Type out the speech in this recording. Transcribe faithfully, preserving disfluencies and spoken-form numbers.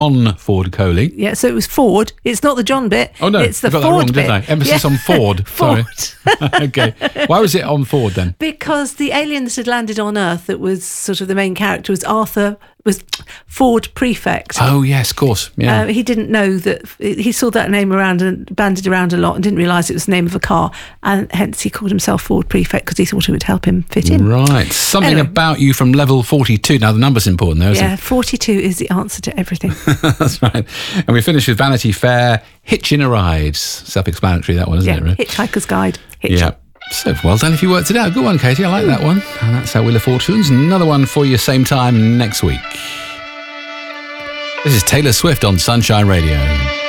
on Ford Coley. Yeah, so it was Ford. It's not the John bit. Oh, no. It's the I got Ford that wrong, bit. didn't I? Emphasis Yeah. on Ford. Ford. Sorry. Okay. Why was it on Ford then? Because the alien that had landed on Earth that was sort of the main character was Arthur, was Ford Prefect. Oh, yes, of course. Yeah. Uh, he didn't know that, he saw that name around and bandied around a lot and didn't realise it was the name of a car, and hence he called himself Ford Prefect because he thought it would help him fit in. Right. Something Anyway. about you from level forty-two. Now, the number's important there, isn't Yeah, it? forty-two is the answer to everything. That's right. And we finish with Vanity Fair, Hitchin' a Ride. Self-explanatory, that one, isn't Yeah, it? Really? Hitchhiker's Guide. Hitch. Yeah. So, well done if you worked it out. Good one, Katie. I like that one. And that's our Wheel of Fortunes. Another one for you same time next week. This is Taylor Swift on Sunshine Radio.